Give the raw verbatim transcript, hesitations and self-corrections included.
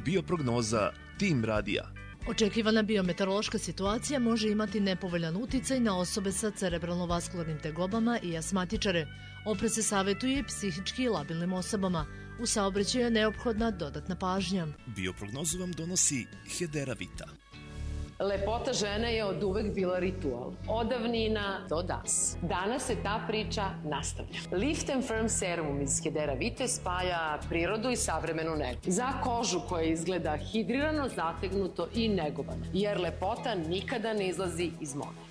Bioprognoza Tim radija. Očekivana biometeorološka situacija može imati nepovoljan uticaj na osobe sa cerebralno-vaskularnim tegobama i asmatičare. Opre se savjetuje psihički labilnim osobama. U saobraćaju je neophodna dodatna pažnja. Bioprognozu vam donosi Hedera Vita. Lepota žene je od uvek bila ritual. Od davnina do danas. Danas se ta priča nastavlja. Lift and Firm serumom iz Hedera Vite spaja prirodu i savremenu negu. Za kožu koja izgleda hidrirano, zategnuto i negovano. Jer lepota nikada ne izlazi iz mode.